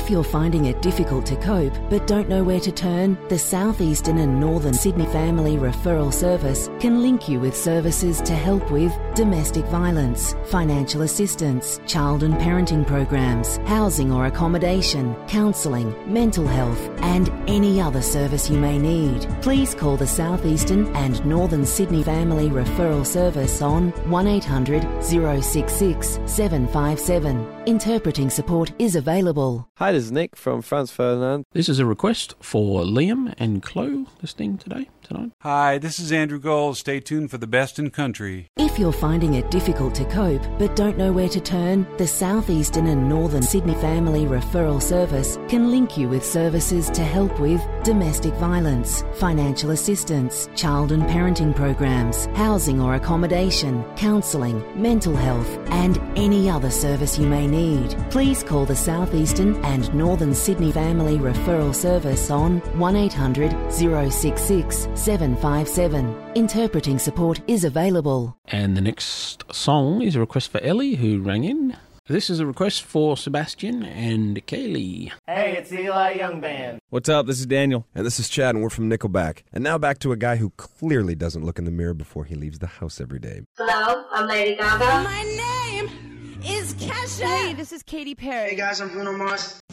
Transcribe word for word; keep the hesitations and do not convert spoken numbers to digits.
If you're finding it difficult to cope but don't know where to turn, the South Eastern and Northern Sydney Family Referral Service can link you with services to help with domestic violence, financial assistance, child and parenting programs, housing or accommodation, counselling, mental health and any other service you may need. Please call the South Eastern and Northern Sydney Family Referral Service on one eight hundred, zero six six, seven five seven. Interpreting support is available. Hi, this is Nick from Franz Ferdinand. This is a request for Liam and Chloe listening today, tonight. Hi, this is Andrew Gold. Stay tuned for the best in country. If you're finding it difficult to cope but don't know where to turn, the South Eastern and Northern Sydney Family Referral Service can link you with services to help with domestic violence, financial assistance, child and parenting programs, housing or accommodation, counselling, mental health and any other service you may need. Please call the South Eastern and Northern Sydney Family Referral Service on one eight hundred, zero six six, seven five seven. Interpreting support is available. And the next song is a request for Ellie, who rang in. This is a request for Sebastian and Kaylee. Hey, it's Eli Young Band. What's up? This is Daniel. And this is Chad, and we're from Nickelback. And now back to a guy who clearly doesn't look in the mirror before he leaves the house every day. Hello, I'm Lady Gaga. My name is Kesha. Hey, this is Katy Perry. Hey guys, I'm Bruno Mars.